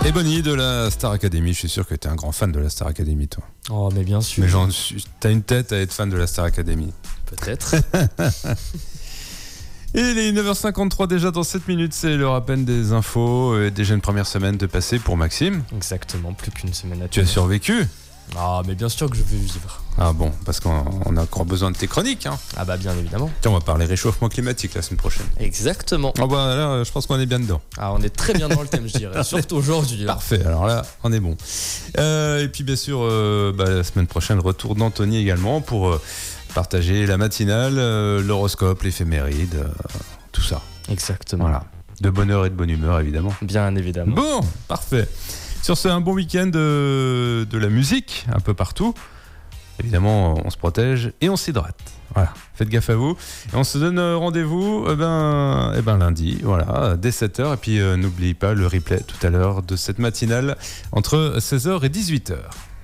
Et Bonnie de la Star Academy, je suis sûr que tu es un grand fan de la Star Academy, toi. Oh, mais bien sûr. Mais genre, t'as une tête à être fan de la Star Academy. Peut-être. Et il est 9h53 déjà dans 7 minutes, c'est le rappel des infos. Déjà une première semaine de passé pour Maxime. Exactement, plus qu'une semaine à Tu as survécu? Ah, mais bien sûr que je vais vivre. Ah bon, parce qu'on a encore besoin de tes chroniques, hein. Ah bah bien évidemment. Tiens, on va parler réchauffement climatique la semaine prochaine. Exactement. Ah bah là, je pense qu'on est bien dedans. Ah, on est très bien dans le thème, je dirais. Surtout aujourd'hui. Parfait, alors là, on est bon. Et puis bien sûr, la semaine prochaine, retour d'Anthony également pour partager la matinale, l'horoscope, l'éphéméride, tout ça. Exactement. Voilà. De bonne heure et de bonne humeur, évidemment. Bien évidemment. Bon, parfait. Sur ce, un bon week-end de la musique, un peu partout. Évidemment, on se protège et on s'hydrate. Voilà, faites gaffe à vous. Et on se donne rendez-vous lundi, voilà, dès 7h. Et puis, n'oubliez pas le replay tout à l'heure de cette matinale entre 16h et 18h.